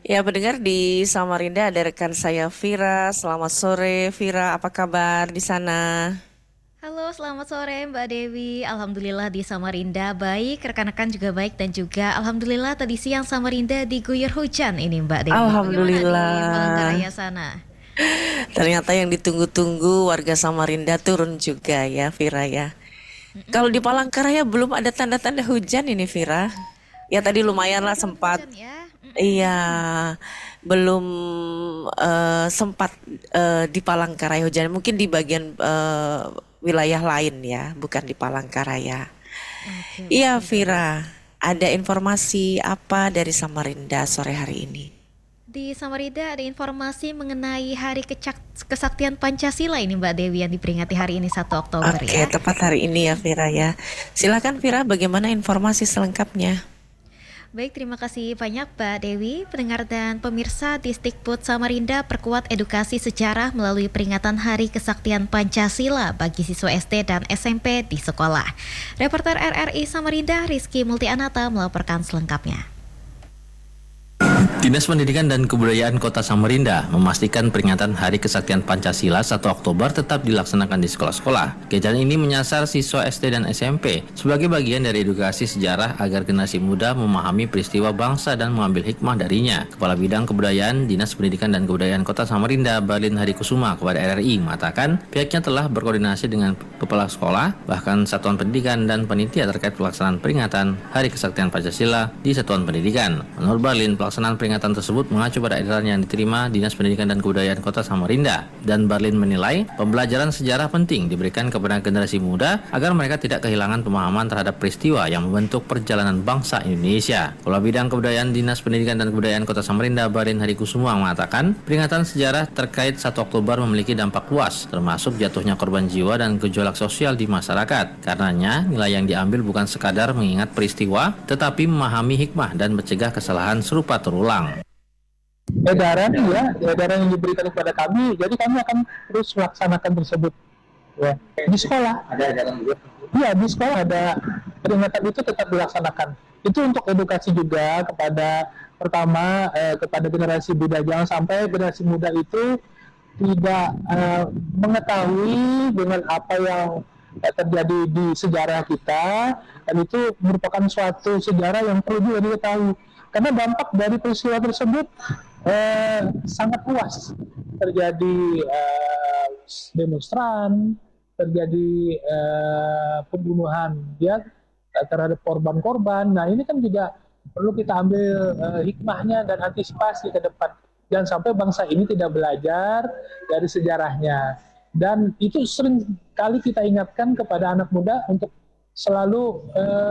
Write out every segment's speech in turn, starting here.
Ya, pendengar di Samarinda ada rekan saya Vira. Selamat sore, Vira. Apa kabar di sana? Halo, selamat sore Mbak Dewi. Alhamdulillah di Samarinda baik, rekan-rekan juga baik dan juga Alhamdulillah tadi siang Samarinda diguyur hujan ini Mbak Dewi. Bagaimana di Alhamdulillah. Palangkaraya sana? Ternyata yang ditunggu-tunggu warga Samarinda turun juga ya, Vira ya. Kalau di Palangkaraya belum ada tanda-tanda hujan ini, Vira. Ya tadi Di sini lumayan juga lah belum sempat. hujan ya. Iya, belum sempat di Palangkaraya hujan. Mungkin di bagian wilayah lain ya, bukan di Palangkaraya. Oke, Iya, baik Mbak Dewi. Vira. Ada informasi apa dari Samarinda sore hari ini? Di Samarinda ada informasi mengenai Hari Kesaktian Pancasila ini Mbak Dewi yang diperingati hari ini 1 Oktober Oke, ya. tepat hari ini ya, Vira ya. Silakan, Vira, bagaimana informasi selengkapnya? Baik, terima kasih banyak Mbak Dewi, pendengar dan pemirsa Distikbud Samarinda perkuat edukasi sejarah melalui peringatan Hari Kesaktian Pancasila bagi siswa SD dan SMP di sekolah. Reporter RRI Samarinda Rizky Multianata melaporkan selengkapnya. Dinas Pendidikan dan Kebudayaan Kota Samarinda memastikan peringatan Hari Kesaktian Pancasila 1 Oktober tetap dilaksanakan di sekolah-sekolah. Kegiatan ini menyasar siswa SD dan SMP sebagai bagian dari edukasi sejarah agar generasi muda memahami peristiwa bangsa dan mengambil hikmah darinya. Kepala Bidang Kebudayaan Dinas Pendidikan dan Kebudayaan Kota Samarinda, Barlin Harikusuma kepada RRI mengatakan pihaknya telah berkoordinasi dengan kepala sekolah, bahkan satuan pendidikan dan panitia terkait pelaksanaan peringatan Hari Kesaktian Pancasila di satuan pendidikan. Menurut Barlin, pelaksanaan peringatan tersebut mengacu pada edaran yang diterima Dinas Pendidikan dan Kebudayaan Kota Samarinda. Dan Barlin menilai pembelajaran sejarah penting diberikan kepada generasi muda agar mereka tidak kehilangan pemahaman terhadap peristiwa yang membentuk perjalanan bangsa Indonesia. Kepala Bidang Kebudayaan Dinas Pendidikan dan Kebudayaan Kota Samarinda, Barlin Harikusuma mengatakan peringatan sejarah terkait 1 Oktober memiliki dampak luas, termasuk jatuhnya korban jiwa dan gejolak sosial di masyarakat. Karenanya, nilai yang diambil bukan sekadar mengingat peristiwa, tetapi memahami hikmah dan mencegah kesalahan serupa terulang. Edaran yang diberikan kepada kami, jadi kami akan terus melaksanakan tersebut. Ya. Di sekolah ada edaran juga. Iya, di sekolah ada peringatan itu tetap dilaksanakan. Itu untuk edukasi juga kepada pertama kepada generasi muda, jangan sampai generasi muda itu tidak mengetahui dengan apa yang terjadi di sejarah kita, dan itu merupakan suatu sejarah yang perlu juga diketahui karena dampak dari peristiwa tersebut sangat luas. Terjadi demonstran, terjadi pembunuhan ya terhadap korban-korban. Nah, ini kan juga perlu kita ambil hikmahnya dan antisipasi ke depan. Jangan sampai bangsa ini tidak belajar dari sejarahnya. Dan itu sering kali kita ingatkan kepada anak muda untuk selalu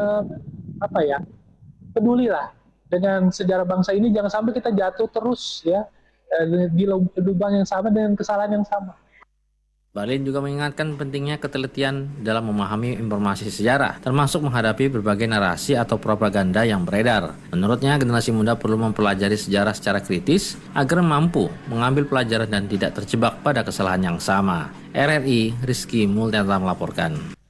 pedulilah dengan sejarah bangsa ini, jangan sampai kita jatuh terus ya di lubang yang sama dengan kesalahan yang sama. Barlin juga mengingatkan pentingnya ketelitian dalam memahami informasi sejarah, termasuk menghadapi berbagai narasi atau propaganda yang beredar. Menurutnya, generasi muda perlu mempelajari sejarah secara kritis agar mampu mengambil pelajaran dan tidak terjebak pada kesalahan yang sama. RRI Rizky Multianata melaporkan.